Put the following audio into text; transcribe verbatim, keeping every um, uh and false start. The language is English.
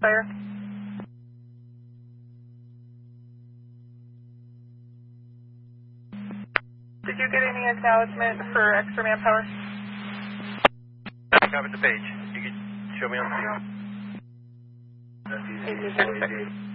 fire. Did you get any acknowledgement for extra manpower? I got the page. You can show me on the field.